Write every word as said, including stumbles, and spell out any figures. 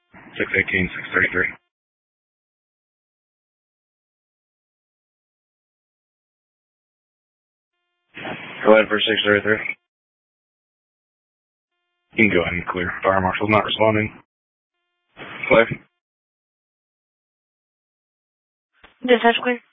six eighteen, six thirty-three. Go ahead for six thirty-three. You can go ahead and clear. Fire marshal's not responding. Clear. Dispatch clear.